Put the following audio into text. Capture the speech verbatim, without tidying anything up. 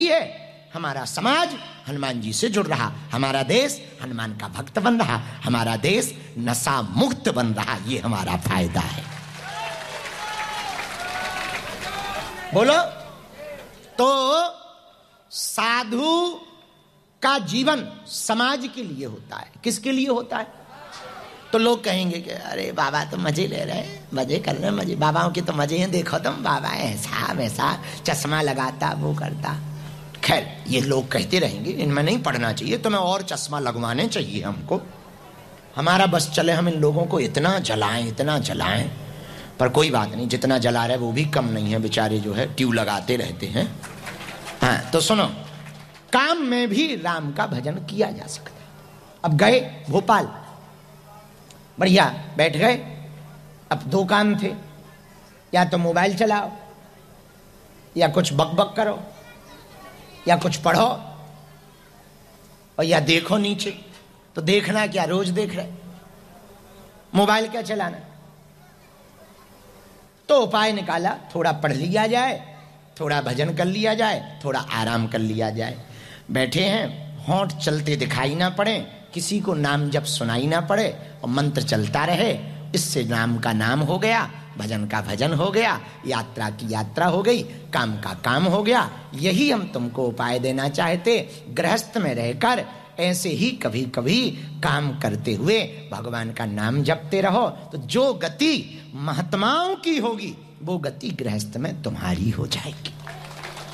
ये हमारा समाज हनुमान जी से जुड़ रहा, हमारा देश हनुमान का भक्त बन रहा, हमारा देश नशा मुक्त बन रहा। ये हमारा फायदा है। बोलो। तो साधु का जीवन समाज के लिए होता है। किसके लिए होता है? तो लोग कहेंगे कि अरे बाबा तो मजे ले रहे हैं, मजे कर रहे हैं, मजे बाबाओं के तो मजे हैं, देखो तुम बाबा ऐसा वैसा चश्मा लगाता वो करता। खैर ये लोग कहते रहेंगे, इनमें नहीं पढ़ना चाहिए, तुम्हें और चश्मा लगवाने चाहिए हमको। हमारा बस चले हम इन लोगों को इतना जलाएं इतना जलाएं, पर कोई बात नहीं, जितना जला रहे वो भी कम नहीं है, बेचारे जो है ट्यूब लगाते रहते हैं। हाँ तो सुनो, काम में भी राम का भजन किया जा सकता है। अब गए भोपाल, बढ़िया बैठ गए, अब दो काम थे, या तो मोबाइल चलाओ, या कुछ बकबक करो, या कुछ पढ़ो, और या देखो नीचे। तो देखना क्या, रोज देख रहे, मोबाइल क्या चलाना। तो उपाय निकाला, थोड़ा पढ़ लिया जाए, थोड़ा भजन कर लिया जाए, थोड़ा आराम कर लिया जाए। बैठे हैं, होंठ चलते दिखाई ना पड़े, किसी को नाम जब सुनाई ना पड़े, और मंत्र चलता रहे, इससे नाम का नाम हो गया, भजन का भजन हो गया, यात्रा की यात्रा हो गई, काम का काम हो गया। यही हम तुमको उपाय देना चाहते। गृहस्थ में रहकर ऐसे ही कभी कभी काम करते हुए भगवान का नाम जपते रहो, तो जो गति महात्माओं की होगी वो गति गृहस्थ में तुम्हारी हो जाएगी।